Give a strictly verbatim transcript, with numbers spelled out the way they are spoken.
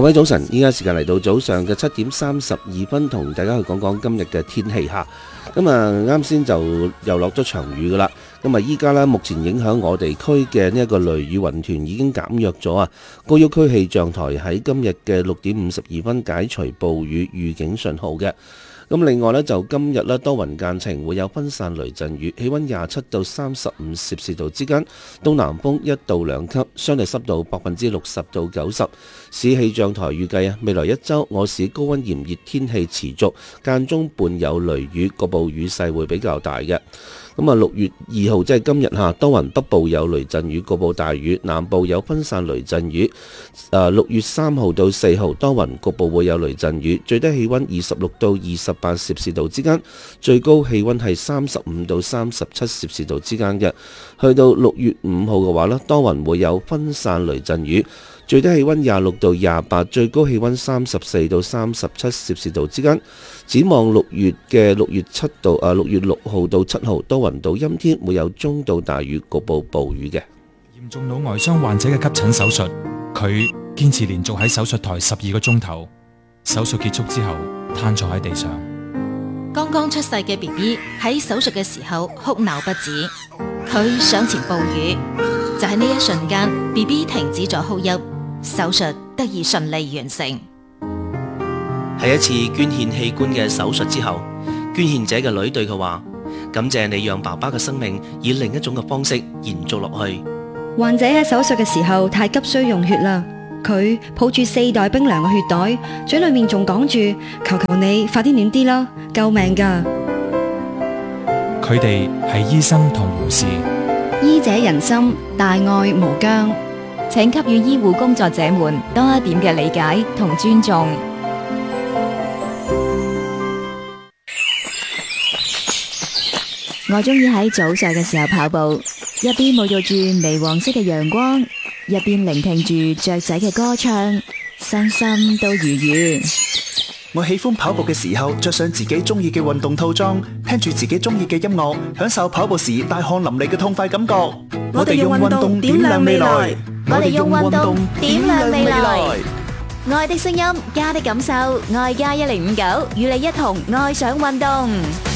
各位早晨，依家時間嚟到早上嘅七點三十二分，同大家去講講今日嘅天氣吓。咁啊，啱先就又落咗場雨噶啦。咁啊，依家呢，目前影響我哋區嘅呢一個雷雨雲團已經減弱咗啊。高丘區氣象台喺今日嘅六點五十二分解除暴雨預警信號嘅。咁另外呢，就今日呢，多雲間晴，會有分散雷陣雨，氣溫廿七到三十五攝氏度之間，東南風一到兩級，相對濕度百分之六十到九十。市氣象台預計啊，未來一周我市高溫炎熱天氣持續，間中伴有雷雨，局部雨勢會比較大嘅。咁啊，六月二號即係今日嚇，多雲，北部有雷陣雨，局部大雨，南部有分散雷陣雨。誒，六月三號到四號多雲，局部會有雷陣雨，最低氣溫二十六到二十八攝氏度之間，最高氣溫係三十五到三十七攝氏度之間嘅。去到六月五號嘅話呢，多雲會有分散雷陣雨，最低氣溫廿六到廿八，最高氣溫三十四到三十七攝氏度之間。展望六月嘅六月七到啊六月六號到七號多雲到陰天，會有中到大雨，局部暴雨嘅。 嚴重腦外傷患者嘅急診手術，佢堅持連續喺手術台十二個鐘頭，手術結束之後癱坐喺地上。 剛剛出世嘅 B B 喺手術嘅時候哭鬧不止，佢上前哺乳，就喺呢一瞬間 B B 停止咗哭泣，手術得以順利完成。 喺一次捐獻器官嘅手術之後，捐獻者嘅女對佢話：感謝你讓爸爸嘅生命以另一種嘅方式延續落去。 患者喺手術嘅時候太急需用血啦，佢抱住四袋冰涼嘅血袋，嘴裏面仲講住：求求你快啲暖啲啦，救命噶！ 佢哋係醫生同護士， 醫者仁心，大愛無疆， 請給予醫護工作者們多一點嘅理解同尊重。我中意喺早上嘅時候跑步，一邊沐浴住微黃色嘅陽光，一邊聆聽住雀仔嘅歌唱，身心都愉悅。 我喜歡跑步嘅時候着上自己中意嘅運動套裝，聽住自己中意嘅音樂，享受跑步時大汗淋漓嘅痛快感覺。 我哋用運動點亮未來， 我哋用運動點亮未來。愛的聲音，家的感受，愛加一零五九，與你一同愛上運動。